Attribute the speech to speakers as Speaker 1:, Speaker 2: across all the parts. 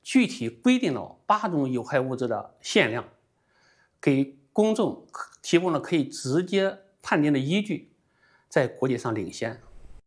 Speaker 1: 具体规定了8种有害物质的限量，给公众提供了可以直接判定的依据，在国际上领先。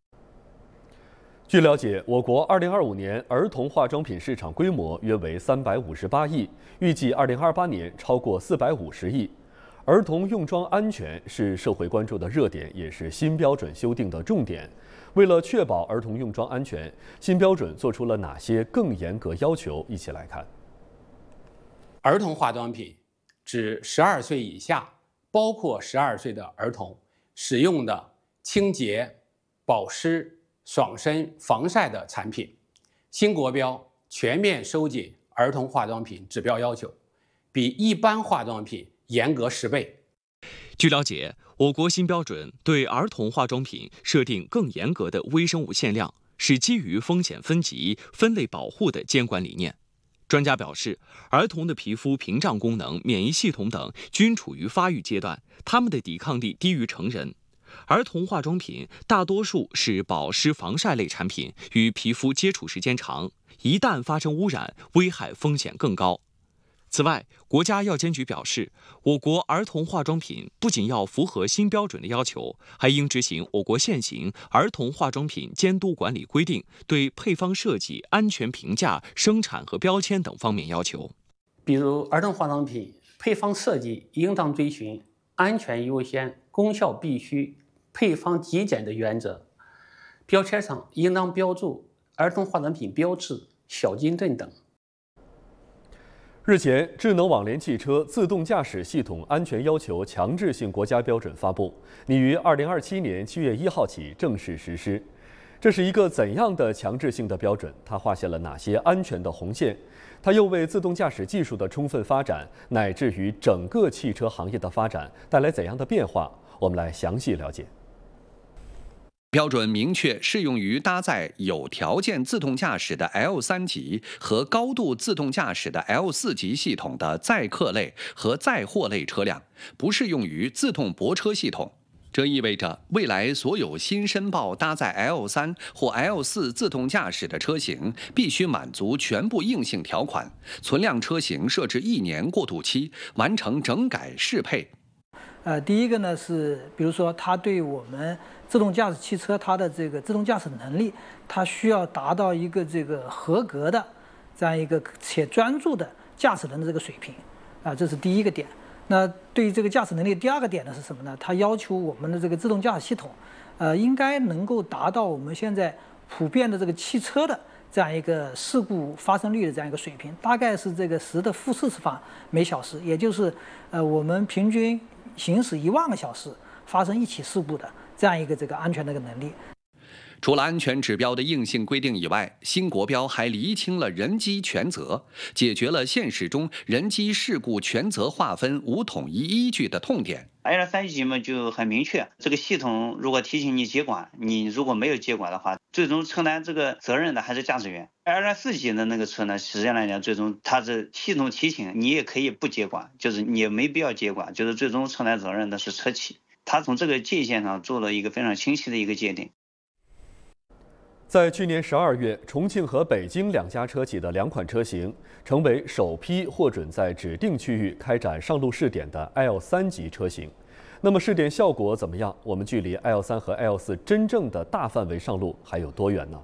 Speaker 2: 据了解，我国2025年儿童化妆品市场规模约为358亿，预计2028年超过450亿。儿童用妆安全是社会关注的热点，也是新标准修订的重点。为了确保儿童用妆安全，新标准做出了哪些更严格要求？一起来看。
Speaker 1: 儿童化妆品指12岁以下，包括12岁的儿童使用的清洁、保湿、爽身、防晒的产品。新国标全面收紧儿童化妆品指标要求，比一般化妆品严格10倍。
Speaker 3: 据了解，我国新标准对儿童化妆品设定更严格的微生物限量，是基于风险分级、分类保护的监管理念。专家表示，儿童的皮肤屏障功能、免疫系统等均处于发育阶段，他们的抵抗力低于成人。儿童化妆品大多数是保湿防晒类产品，与皮肤接触时间长，一旦发生污染，危害风险更高。此外，国家药监局表示，我国儿童化妆品不仅要符合新标准的要求，还应执行我国现行儿童化妆品监督管理规定对配方设计、安全评价、生产和标签等方面要求。
Speaker 1: 比如，儿童化妆品配方设计应当遵循安全优先、功效必须、配方极简的原则，标签上应当标注儿童化妆品标志、小金镇等。
Speaker 2: 日前，智能网联汽车自动驾驶系统安全要求强制性国家标准发布，拟于2027年7月1号起正式实施。这是一个怎样的强制性的标准？它划下了哪些安全的红线？它又为自动驾驶技术的充分发展，乃至于整个汽车行业的发展带来怎样的变化？我们来详细了解。
Speaker 4: 标准明确适用于搭载有条件自动驾驶的 L3级和高度自动驾驶的 L4级系统的载客类和载货类车辆，不适用于自动泊车系统。这意味着，未来所有新申报搭载 L3或 L4自动驾驶的车型，必须满足全部硬性条款，存量车型设置1年过渡期，完成整改适配。
Speaker 5: 第一个呢是，比如说它对我们自动驾驶汽车它的这个自动驾驶能力，它需要达到一个这个合格的这样一个且专注的驾驶人的这个水平，这是第一个点。那对于这个驾驶能力，第二个点呢是什么呢？它要求我们的这个自动驾驶系统，应该能够达到我们现在普遍的这个汽车的这样一个事故发生率的这样一个水平，大概是这个10的负40方每小时，也就是我们平均行驶1万个小时发生1起事故的这样一个这个安全的一个能力。
Speaker 4: 除了安全指标的硬性规定以外，新国标还厘清了人机全责，解决了现实中人机事故全责划分无统一依据的痛点。
Speaker 6: L3级嘛就很明确，这个系统如果提醒你接管，你如果没有接管的话，最终承担这个责任的还是驾驶员。L4级的那个车呢，实际上来讲，最终它是系统提醒你也可以不接管，就是你也没必要接管，就是最终承担责任的是车企。它从这个界限上做了一个非常清晰的一个界定。
Speaker 2: 在去年12月，重庆和北京2家车企的2款车型成为首批获准在指定区域开展上路试点的 L3级车型。那么试点效果怎么样？我们距离 L3和 L4真正的大范围上路还有多远呢？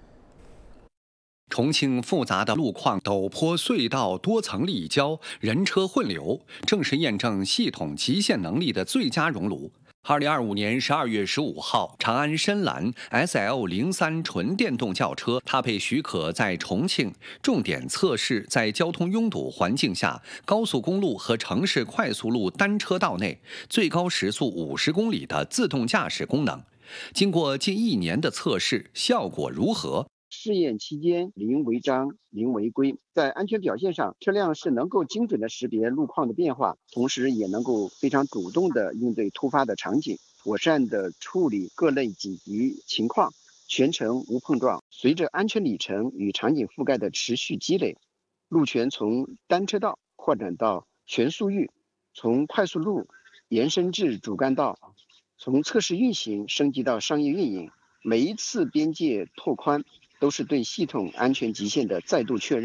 Speaker 4: 重庆复杂的路况、陡坡隧道、多层立交、人车混流，正是验证系统极限能力的最佳熔炉。2025年12月15号，长安深蓝 SL03 纯电动轿车搭配许可在重庆重点测试在交通拥堵环境下，高速公路和城市快速路单车道内最高时速50公里的自动驾驶功能。经过近1年的测试，效果如何？
Speaker 7: 试验期间零违章、零违规，在安全表现上，车辆是能够精准的识别路况的变化，同时也能够非常主动的应对突发的场景，妥善的处理各类紧急情况，全程无碰撞。随着安全里程与场景覆盖的持续积累，路权从单车道扩展到全速域，从快速路延伸至主干道，从测试运行升级到商业运营，每一次边界拓宽都是对系统安全极限的再度确认。